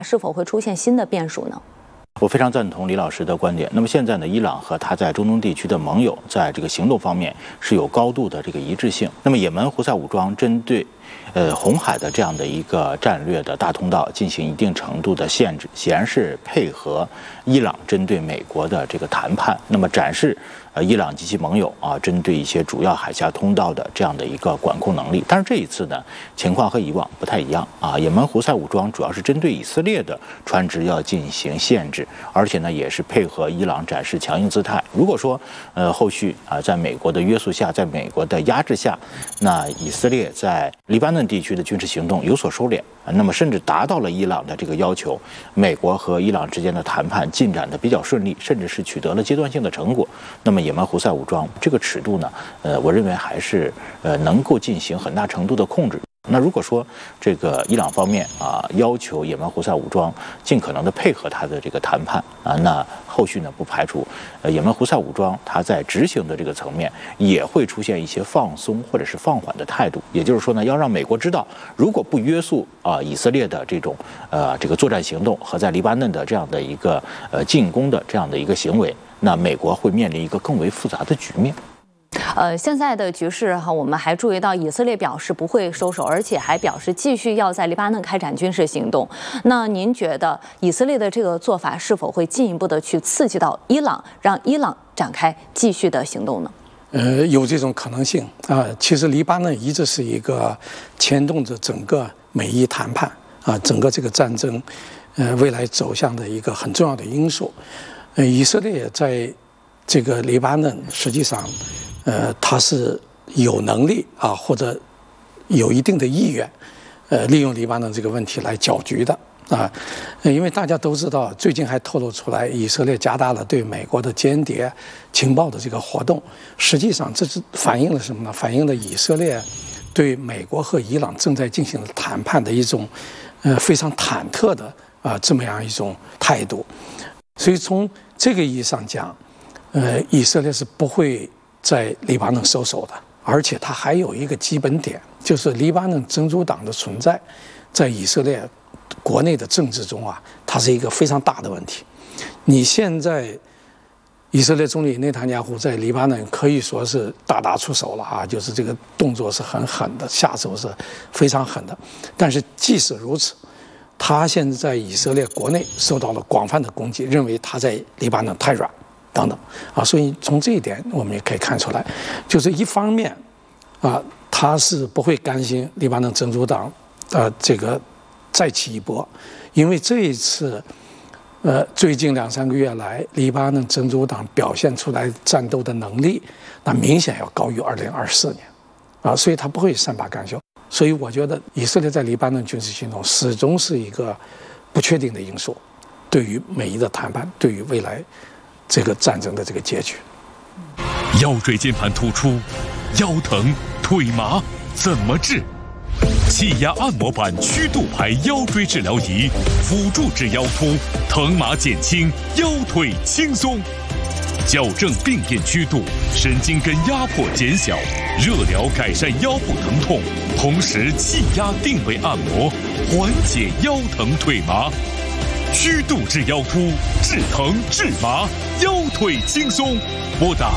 是否会出现新的变数呢？ 我非常赞同李老师的观点。那么现在呢，伊朗和他在中东地区的盟友在这个行动方面是有高度的这个一致性。那么也门胡塞武装针对红海的这样的一个战略的大通道进行一定程度的限制，显然是配合伊朗针对美国的这个谈判，那么展示伊朗及其盟友针对一些主要海峡通道的这样的一个管控能力。但是这一次呢，情况和以往不太一样也门胡塞武装主要是针对以色列的船只要进行限制，而且呢也是配合伊朗展示强硬姿态。如果说后续在美国的约束下，在美国的压制下，那以色列在黎巴嫩地区的军事行动有所收敛，那么甚至达到了伊朗的这个要求，美国和伊朗之间的谈判进展的比较顺利，甚至是取得了阶段性的成果。那么也门胡塞武装这个尺度呢，我认为还是能够进行很大程度的控制。那如果说这个伊朗方面要求也门胡塞武装尽可能的配合他的这个谈判那后续呢不排除也门胡塞武装他在执行的这个层面也会出现一些放松或者是放缓的态度。也就是说呢，要让美国知道，如果不约束以色列的这种这个作战行动和在黎巴嫩的这样的一个进攻的这样的一个行为，那美国会面临一个更为复杂的局面。 现在的局势我们还注意到以色列表示不会收手，而且还表示继续要在黎巴嫩开展军事行动。那您觉得以色列的这个做法是否会进一步的去刺激到伊朗，让伊朗展开继续的行动呢？ 有这种可能性其实黎巴嫩一直是一个牵动着整个美伊谈判整个这个战争未来走向的一个很重要的因素。以色列在这个黎巴嫩实际上他是有能力或者有一定的意愿利用黎巴嫩这个问题来搅局的因为大家都知道，最近还透露出来以色列加大了对美国的间谍情报的这个活动。实际上这是反映了什么呢？反映了以色列对美国和伊朗正在进行的谈判的一种非常忐忑的这么样一种态度。所以从这个意义上讲以色列是不会在黎巴嫩收手的，而且它还有一个基本点，就是黎巴嫩真主党的存在在以色列国内的政治中它是一个非常大的问题。你现在以色列总理内塔尼亚胡在黎巴嫩可以说是大打出手了就是这个动作是很狠的，下手是非常狠的。但是即使如此，他现在在以色列国内受到了广泛的攻击，认为他在黎巴嫩太软等等所以从这一点我们也可以看出来，就是一方面他是不会甘心黎巴嫩真主党这个再起一波，因为这一次最近2-3个月来黎巴嫩真主党表现出来战斗的能力，那明显要高于2024年所以他不会善罢甘休。所以我觉得以色列在黎巴嫩军事行动始终是一个不确定的因素，对于美伊的谈判，对于未来这个战争的这个结局。 腰椎间盘突出、腰疼、腿麻怎么治？气压按摩板曲度排腰椎治疗仪，辅助治腰突，疼麻减轻，腰腿轻松。矫正病变曲度，神经根压迫减小，热疗改善腰部疼痛，同时气压定位按摩，缓解腰疼腿麻。曲度治腰突，治疼治麻，腰腿轻松。拨打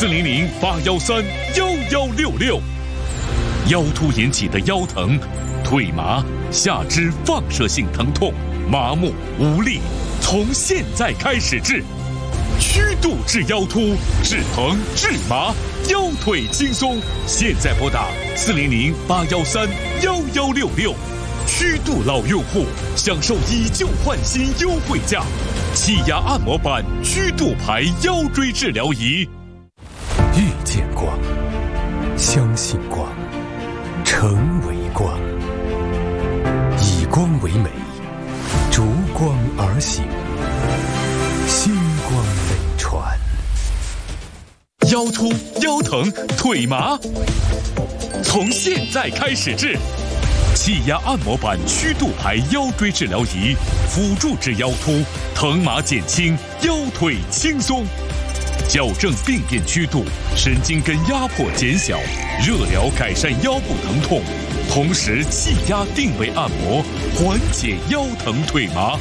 400-813-1166。腰突引起的腰疼、腿麻、下肢放射性疼痛、麻木无力，从现在开始治。曲度治腰突，治疼治麻，腰腿轻松。现在拨打400-813-1166。曲度老用户享受以旧换新优惠价，气压按摩板曲度排腰椎治疗仪。 遇见光，相信光，成为光，以光为美，逐光而行，星光美传。 腰突、腰疼、腿麻，从现在开始治。气压按摩板曲度排腰椎治疗仪，辅助治腰突，疼麻减轻，腰腿轻松。矫正病变曲度，神经根压迫减小，热疗改善腰部疼痛， 同时气压定位按摩，缓解腰疼腿麻。